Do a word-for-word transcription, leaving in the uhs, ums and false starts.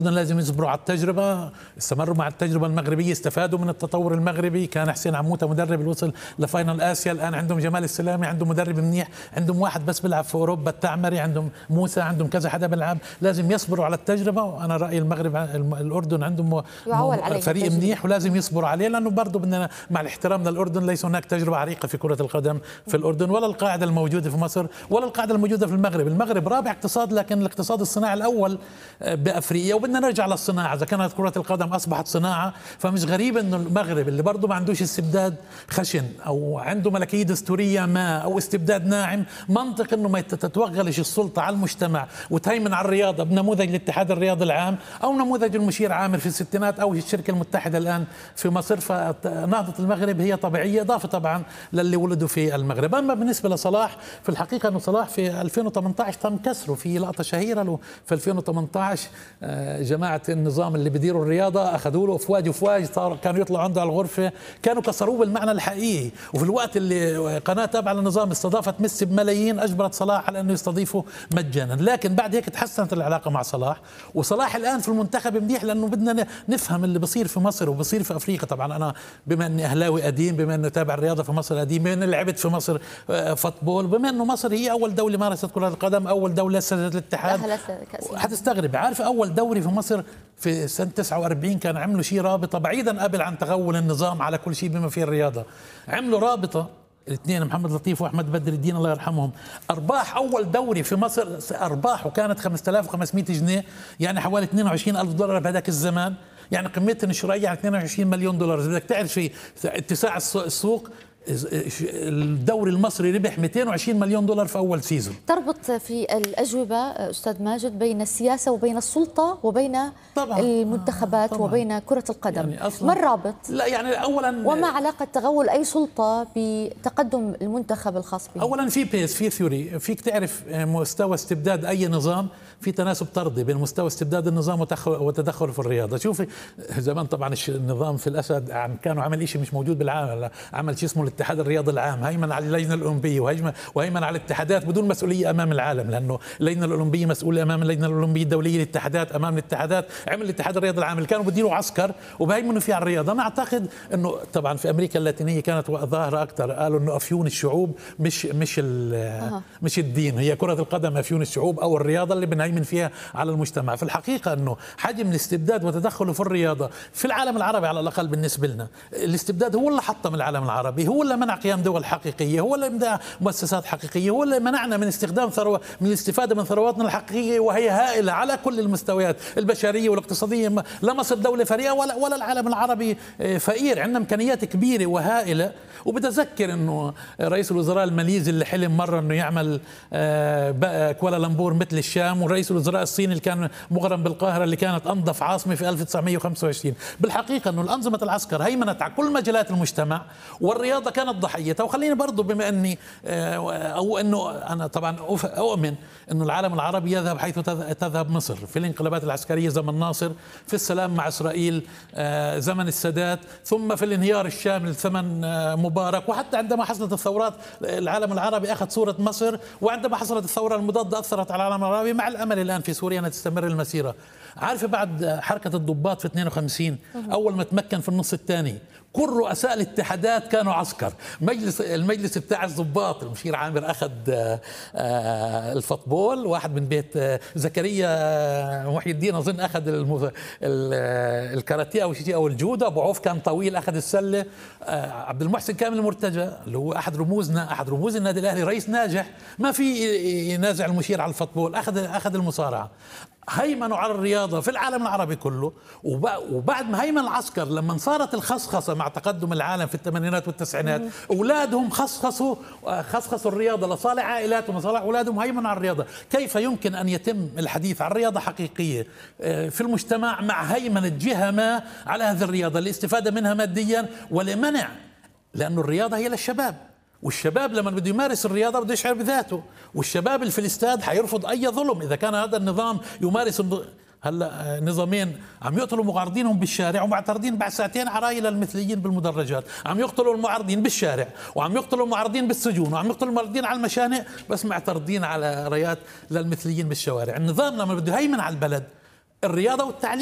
لازم يصبروا على التجربة، استمروا مع التجربة المغربية، استفادوا من التطور المغربي. كان حسين عموتة مدرب اللي وصل لفاينل آسيا، الآن عندهم جمال السلامي، عندهم مدرب منيح، عندهم واحد بس بيلعب في أوروبا التعمري، عندهم موسى، عندهم كذا حدا بيلعب. لازم يصبروا على التجربة، وأنا رأيي المغرب الأردن عندهم فريق منيح ولازم يصبروا عليه، لأنه برضه بدنا مع الاحترام للأردن ليس هناك تجربة عريقة في كرة القدم في الأردن، ولا القاعدة الموجودة في مصر ولا القاعدة الموجودة في المغرب. المغرب رابع اقتصاد، لكن الاقتصاد الصناعي الأول بأفريقيا، وبدنا نرجع للصناعة. إذا كانت كرة القدم أصبحت صناعة، فمش غريب إنه المغرب اللي برضه ما عندوش استبداد خشن أو عنده ملكية دستورية ما أو استبداد ناعم، منطق إنه ما تتوغلش السلطة على المجتمع وتهيمن على الرياضة بنموذج الاتحاد الرياضي العام أو نموذج المشير عامر في الستينات أو الشركة المتحدة الآن في مصر. فنهضة المغرب هي طبيعية، إضافة طبعا للي ولدوا في المغرب. أما بالنسبة لصلاح، في الحقيقة إنه صلاح في ألفين وثمانية عشر تم كسره في لقطة شهيرة له في ألفين وثمانية عشر. جماعة النظام اللي بيديروا الرياضة أخذوا له أفواج أفواج، صار كانوا يطلعوا عنده على الغرفة، كانوا كسروه بالمعنى الحقيقي. وفي الوقت اللي قناة تابعة للنظام استضافت ميسي بملايين، أجبرت صلاح على أنه يستضيفه مجانا. لكن بعد هيك تحسنت العلاقة مع صلاح، وصلاح الآن في المنتخب منيح، لأنه بدنا نفهم اللي بصير في مصر وبصير في أفريقيا. طبعا أنا بما أني أهلاوي قديم، بما أنه تابع الرياضة في مصر قديم، بما أني لعبت في مصر فوتبول، بما أنه مصر هي أول دولة مارست كرة القدم، أول دولة أسست الاتحاد. حتستغرب، عارف أول دوري في مصر في سنة تسعة وأربعين كان عملوا شيء رابطة، بعيدا قبل عن تغول النظام على كل شيء بما فيه الرياضة، عملوا رابطة الاثنين محمد لطيف واحمد بدر الدين الله يرحمهم. ارباح اول دوري في مصر ارباحه كانت خمسة آلاف وخمسمئة جنيه، يعني حوالي اثنين وعشرين ألف دولار بهذاك الزمان، يعني قيمتها الشرائيه يعني اثنين وعشرين مليون دولار. اذا بدك تعرف في اتساع السوق، الدوري المصري ربح مئتين وعشرين مليون دولار في اول سيزون. تربط في الاجوبه استاذ ماجد بين السياسه وبين السلطه وبين طبعًا المنتخبات طبعًا وبين كره القدم، يعني ما الرابط؟ لا يعني اولا، وما علاقه تغول اي سلطه بتقدم المنتخب الخاص به؟ اولا في بيس، في ثيوري، فيك تعرف مستوى استبداد اي نظام في تناسب طردي بين مستوى استبداد النظام وتدخل في الرياضه. شوفي زمان طبعا النظام في الاسد كانوا عمل شيء مش موجود بالعالم، عمل شيء اسمه الاتحاد الرياضي العام، هيمن على اللجنه الاولمبيه وهيمن على الاتحادات بدون مسؤوليه امام العالم، لانه اللجنه الاولمبيه مسؤوله امام اللجنه الاولمبيه الدوليه، الاتحادات امام الاتحادات. عمل الاتحاد الرياضي العام اللي كانوا بديروا عسكر وبهيمنوا فيه على الرياضه. انا اعتقد انه طبعا في امريكا اللاتينيه كانت ظاهره اكثر، قالوا انه افيون الشعوب مش مش أه. مش الدين، هي كره القدم افيون الشعوب او الرياضه اللي بنهيمن فيها على المجتمع. في الحقيقه انه حجم الاستبداد وتدخله في الرياضه في العالم العربي على الاقل بالنسبه لنا، الاستبداد هو اللي حطم العالم العربي، هو اللي منع قيام دول حقيقيه، هو اللي منع مؤسسات حقيقيه، هو اللي منعنا من استخدام ثروه من الاستفاده من ثرواتنا الحقيقيه، وهي هائله على كل المستويات البشريه والاقتصاديه. لا مصر دوله فقيره ولا ولا العالم العربي فقير، عندنا امكانيات كبيره وهائله. وبتذكر انه رئيس الوزراء الماليزي اللي حلم مره انه يعمل كوالالمبور مثل الشام، ورئيس الوزراء الصيني اللي كان مغرم بالقاهره اللي كانت انظف عاصمه في ألف وتسعمئة وخمسة وعشرين. بالحقيقه انه الانظمه العسكر هيمنت على كل مجالات المجتمع، والرياضه كانت ضحيتها. وخليني برضه بما اني او انه انا طبعا اؤمن انه العالم العربي يذهب حيث تذهب مصر، في الانقلابات العسكريه زمن ناصر، في السلام مع اسرائيل زمن السادات، ثم في الانهيار الشامل زمن مبارك، وحتى عندما حصلت الثورات العالم العربي اخذ صوره مصر، وعندما حصلت الثوره المضاده اثرت على العالم العربي، مع الامل الان في سوريا ان تستمر المسيره. عارفه بعد حركه الضباط في اثنين وخمسين اول ما تمكن في النص الثاني كل رؤساء الاتحادات كانوا عسكر. مجلس المجلس بتاع الضباط المشير عامر اخذ الفوتبول، واحد من بيت زكريا محي الدين اظن اخذ الكاراتيه او شيء او الجودة، ابو عوف كان طويل اخذ السله، عبد المحسن كامل المرتجى اللي هو احد رموزنا احد رموز النادي الاهلي رئيس ناجح ما في ينازع المشير على الفوتبول، اخذ اخذ المصارعه. هيمنوا على الرياضة في العالم العربي كله. وبعد ما هيمن العسكر لما صارت الخصخصة مع تقدم العالم في الثمانينات والتسعينات، أولادهم خصخصوا خصخصوا الرياضة لصالح عائلاتهم وصالح أولادهم، هيمنوا على الرياضة. كيف يمكن أن يتم الحديث عن رياضة حقيقية في المجتمع مع هيمنة جهة ما على هذه الرياضة للاستفادة منها ماديا ولمنع؟ لأن الرياضة هي للشباب، والشباب لما بده يمارس الرياضه بده يشعر بذاته، والشباب اللي في الاستاد حيرفض اي ظلم اذا كان هذا النظام يمارس. هلا نظامين عم يقتلوا معارضينهم بالشارع ومعترضين بعد ساعتين عرايل المثليين بالمدرجات، عم يقتلوا المعارضين بالشارع وعم يقتلوا المعارضين بالسجون وعم يقتلوا المعارضين على المشانق، بس معترضين على رايات للمثليين بالشوارع. النظام لما بده يهيمن على البلد الرياضة والتعليم.